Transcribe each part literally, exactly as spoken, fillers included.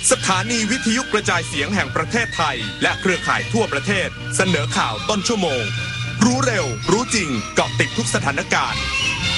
สถานีวิทยุกระจายเสียงแห่งประเทศไทยและเครือข่ายทั่วประเทศเสนอข่าวต้นชั่วโมงรู้เร็วรู้จริงเกาะติดทุกสถานการณ์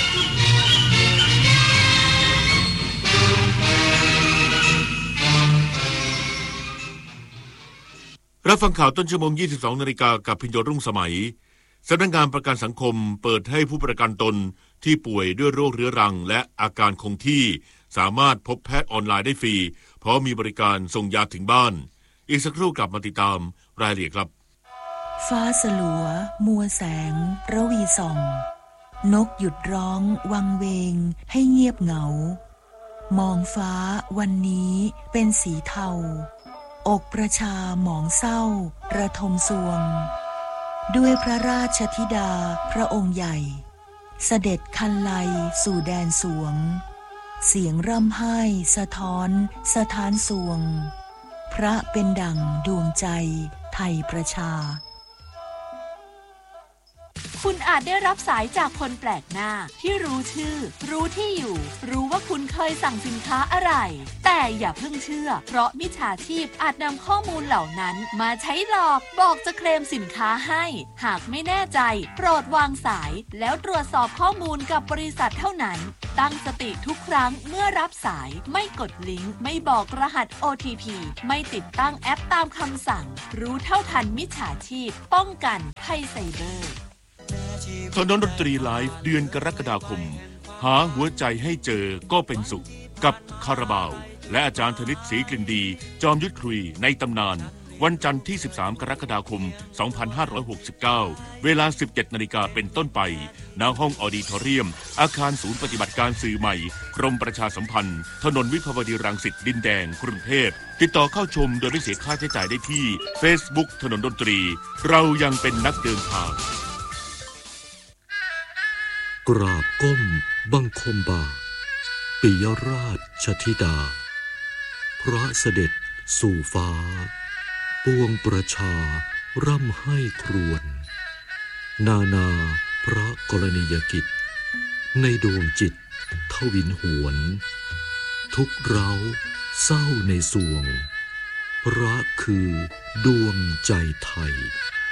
รับฟังข่าวต้นชั่วโมง ยี่สิบสอง นาฬิกากับพิญโยรุ่งสมัยสำนักงานประกันสังคมเปิดให้ผู้ประกันตนที่ป่วยด้วยโรคเรื้อรังและอาการคงที่สามารถพบแพทย์ออนไลน์ได้ฟรีเพราะมีบริการส่งยาถึงบ้านอีกสักครู่กลับมาติดตามรายละเอียดครับฟ้าสลัวมัวแสงระวีส่องนกหยุดร้องวังเวงให้เงียบเหงามองฟ้าวันนี้เป็นสีเทาอกประชาหมองเศร้าระทมสวงด้วยพระราชธิดาพระองค์ใหญ่เสด็จคันไลสู่แดนสวงเสียงร่ำไห้สะท้อนสะท้านสวงพระเป็นดั่งดวงใจไทยประชาคุณอาจได้รับสายจากคนแปลกหน้าที่รู้ชื่อรู้ที่อยู่รู้ว่าคุณเคยสั่งสินค้าอะไรแต่อย่าเพิ่งเชื่อเพราะมิจฉาชีพอาจนำข้อมูลเหล่านั้นมาใช้หลอกบอกจะเคลมสินค้าให้หากไม่แน่ใจโปรดวางสายแล้วตรวจสอบข้อมูลกับบริษัทเท่านั้นตั้งสติทุกครั้งเมื่อรับสายไม่กดลิงก์ไม่บอกรหัส โอ ที พี ไม่ติดตั้งแอปตามคำสั่งรู้เท่าทันมิจฉาชีพป้องกันภัยไซเบอร์ถนนดนตรีไลฟ์เดือนกรกฎาคมหาหัวใจให้เจอก็เป็นสุขกับคาราบาวและอาจารย์ธนิตศรีกลิ่นดีจอมยุทธคุยในตำนานวันจันทร์ที่สิบสามกรกฎาคมสองพันห้าร้อยหกสิบเก้าเวลา สิบเจ็ดนาฬิกาเป็นต้นไปณห้องออดิทอเรียมอาคารศูนย์ปฏิบัติการสื่อใหม่กรมประชาสัมพันธ์ถนนวิภาวดีรังสิตดินแดงกรุงเทพติดต่อเข้าชมโดยไม่เสียค่าใช้จ่ายได้ที่ Facebook ถนนดนตรีเรายังเป็นนักเดินทางกราบก้มบังคมบาทปิยราชธิดาพระเสด็จสู่ฟ้าปวงประชาร่ำให้ครวญนานาพระกรณียกิจในดวงจิตทวินหวนทุกเร้าเศร้าในสวงพระคือดวงใจไทย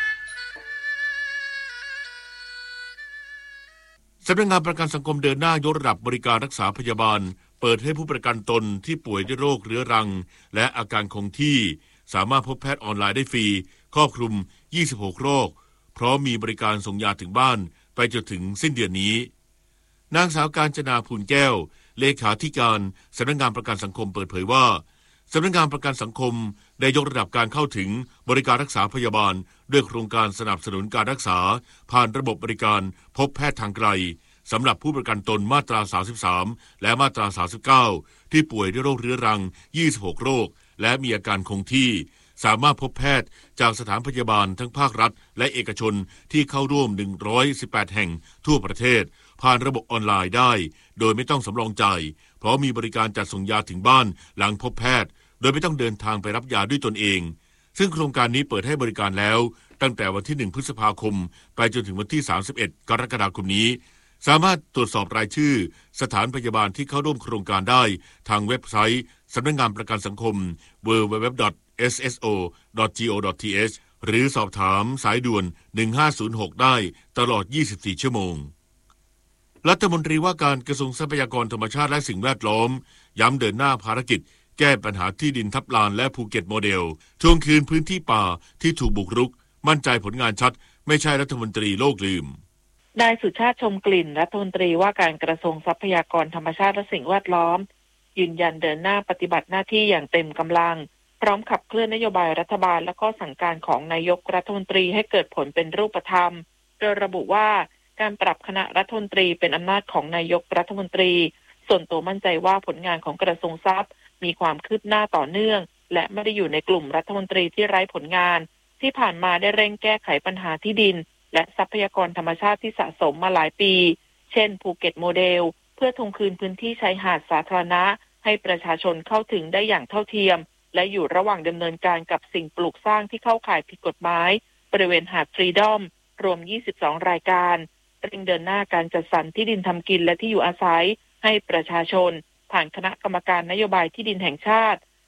สำนักงานประกันสังคมเดินหน้ายกระดับบริการรักษาพยาบาลเปิดให้ผู้ประกันตนที่ป่วยด้วยโรคเรื้อรังและอาการคงที่สามารถพบแพทย์ออนไลน์ได้ฟรีครอบคลุมยี่สิบหกโรคพร้อมมีบริการส่งยาถึงบ้านไปจนถึงสิ้นเดือนนี้นางสาวกาญจนาภูลแก้วเลขาธิการสำนักงานประกันสังคมเปิดเผยว่าสำนักงานประกันสังคมได้ยกระดับการเข้าถึงบริการรักษาพยาบาลด้วยโครงการสนับสนุนการรักษาผ่านระบบบริการพบแพทย์ทางไกลสำหรับผู้ประกันตนมาตราสามสิบสามและมาตราสามสิบเก้าที่ป่วยด้วยโรคเรื้อรังยี่สิบหกโรคและมีอาการคงที่สามารถพบแพทย์จากสถานพยาบาลทั้งภาครัฐและเอกชนที่เข้าร่วมหนึ่งร้อยสิบแปดแห่งทั่วประเทศผ่านระบบออนไลน์ได้โดยไม่ต้องสำรองจ่ายเพราะมีบริการจัดส่งยาถึงบ้านหลังพบแพทย์โดยไม่ต้องเดินทางไปรับยาด้วยตนเองซึ่งโครงการนี้เปิดให้บริการแล้วตั้งแต่วันที่หนึ่งพฤษภาคมไปจนถึงวันที่สามสิบเอ็ดกรกฎาคมนี้สามารถตรวจสอบรายชื่อสถานพยาบาลที่เข้าร่วมโครงการได้ทางเว็บไซต์สำนักงานประกันสังคม ดับเบิลยู ดับเบิลยู ดับเบิลยู ดอท เอส เอส โอ ดอท จี โอ ดอท ที เอช หรือสอบถามสายด่วนหนึ่งห้าศูนย์หกได้ตลอดยี่สิบสี่ชั่วโมงรัฐมนตรีว่าการกระทรวงทรัพยากรธรรมชาติและสิ่งแวดล้อมย้ำเดินหน้าภารกิจแก้ปัญหาที่ดินทับลานและภูเก็ตโมเดลทวงคืนพื้นที่ป่าที่ถูกบุกรุกมั่นใจผลงานชัดไม่ใช่รัฐมนตรีโลกลืมนายสุชาติชมกลิ่นรัฐมนตรีว่าการกระทรวงทรัพยากรธรรมชาติและสิ่งแวดล้อมยืนยันเดินหน้าปฏิบัติหน้าที่อย่างเต็มกำลังพร้อมขับเคลื่อนนโยบายรัฐบาลและก็สั่งการของนายกรัฐมนตรีให้เกิดผลเป็นรูปธรรมโดยระบุว่าการปรับคณะรัฐมนตรีเป็นอำนาจของนายกรัฐมนตรีส่วนตัวมั่นใจว่าผลงานของกระทรวงทรัพย์มีความคืบหน้าต่อเนื่องและไม่ได้อยู่ในกลุ่มรัฐมนตรีที่ไร้ผลงานที่ผ่านมาได้เร่งแก้ไขปัญหาที่ดินและทรัพยากรธรรมชาติที่สะสมมาหลายปีเช่นภูเก็ตโมเดลเพื่อทวงคืนพื้นที่ชายหาดสาธารณะให้ประชาชนเข้าถึงได้อย่างเท่าเทียมและอยู่ระหว่างดำเนินการกับสิ่งปลูกสร้างที่เข้าข่ายผิดกฎหมายบริเวณหาดฟรีดอมรวมยี่สิบสองรายการเร่งเดินหน้าการจัดสรรที่ดินทำกินและที่อยู่อาศัยให้ประชาชนผ่านคณะกรรมการนโยบายที่ดินแห่งชาติ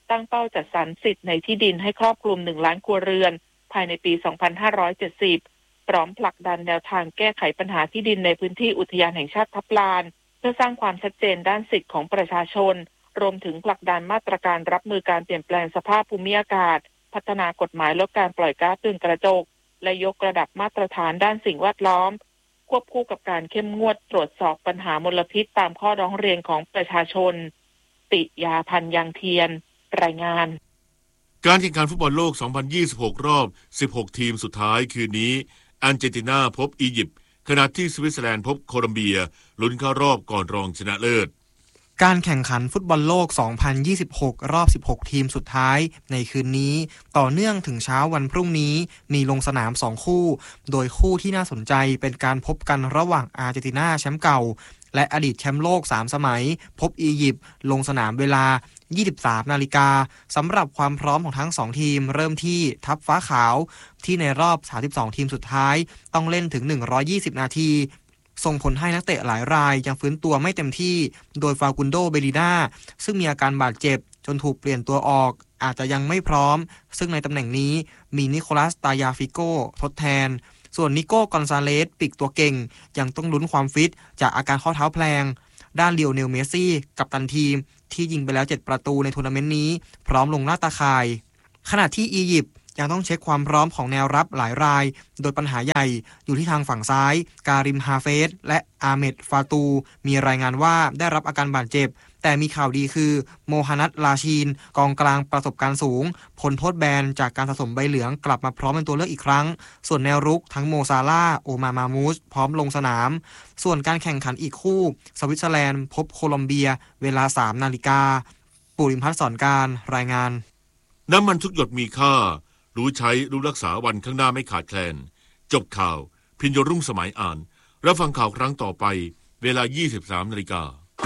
ตั้งเป้าจัดสรรสิทธิ์ในที่ดินให้ครอบคลุมหนึ่งล้านครัวเรือนภายในปี สองพันห้าร้อยเจ็ดสิบ พร้อมผลักดันแนวทางแก้ไขปัญหาที่ดินในพื้นที่อุทยานแห่งชาติทับลานเพื่อสร้างความชัดเจนด้านสิทธิของประชาชนรวมถึงผลักดันมาตรการรับมือการเปลี่ยนแปลงสภาพภูมิอากาศพัฒนากฎหมายลดการปล่อยก๊าซเรือนกระจกและยกระดับมาตรฐานด้านสิ่งแวดล้อมควบคู่กับการเข้มงวดตรวจสอบปัญหามลพิษตามข้อร้องเรียนของประชาชนติยาพันธ์ยังเทียนรายงานการแข่งขันฟุตบอลโลก สองพันยี่สิบหก รอบ สิบหก ทีมสุดท้ายคืนนี้อาร์เจนตินาพบอียิปต์ขณะที่สวิตเซอร์แลนด์พบโคลอมเบียลุ้นเข้ารอบก่อนรองชนะเลิศการแข่งขันฟุตบอลโลก สองพันยี่สิบหก รอบ สิบหก ทีมสุดท้ายในคืนนี้ต่อเนื่องถึงเช้าวันพรุ่งนี้มีลงสนามสองคู่โดยคู่ที่น่าสนใจเป็นการพบกันระหว่างอาร์เจนตินาแชมป์เก่าและอดีตแชมป์โลกสามสมัยพบอียิปต์ลงสนามเวลา ยี่สิบสาม นาฬิกาสำหรับความพร้อมของทั้งสองทีมเริ่มที่ทัพฟ้าขาวที่ในรอบสามสิบสองทีมสุดท้ายต้องเล่นถึงหนึ่งร้อยยี่สิบนาทีส่งผลให้นักเตะหลายรายยังฟื้นตัวไม่เต็มที่โดยฟากุนโดเบลิน่าซึ่งมีอาการบาดเจ็บจนถูกเปลี่ยนตัวออกอาจจะยังไม่พร้อมซึ่งในตำแหน่งนี้มีนิโคลัสตายาฟิโกทดแทนส่วนนิโก้กอนซาเลสปีกตัวเก่งยังต้องลุ้นความฟิตจากอาการข้อเท้าแพลงด้านลีโอเนลเมสซี่กัปตันทีมที่ยิงไปแล้วเจ็ดประตูในทัวร์นาเมนต์นี้พร้อมลงหน้าตาข่ายขณะที่อียิปต์ยังต้องเช็คความพร้อมของแนวรับหลายรายโดยปัญหาใหญ่อยู่ที่ทางฝั่งซ้ายการิมฮาเฟสและอาเมดฟาตูมีรายงานว่าได้รับอาการบาดเจ็บแต่มีข่าวดีคือโมฮันัดลาชีนกองกลางประสบการณ์สูงพ้นโทษแบนจากการสะสมใบเหลืองกลับมาพร้อมเป็นตัวเลือกอีกครั้งส่วนแนวรุกทั้งโมซาลาโอมามามูสพร้อมลงสนามส่วนการแข่งขันอีกคู่สวิตเซอร์แลนด์พบโคลอมเบียเวลา สามนาฬิกาปุริมพัฒน์สอนการรายงานน้ำมันทุกหยดมีค่ารู้ใช้รู้รักษาวันข้างหน้าไม่ขาดแคลนจบข่าวพิญโยรุ่งสมัยอ่านรับฟังข่าวครั้งต่อไปเวลา ยี่สิบสามนาฬิกา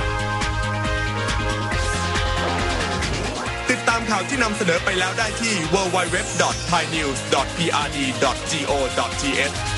ติดตามข่าวที่นำเสนอไปแล้วได้ที่ ดับเบิลยู ดับเบิลยู ดับเบิลยู ดอท ไทยนิวส์ ดอท พี อาร์ ดี ดอท จี โอ ดอท ที เอช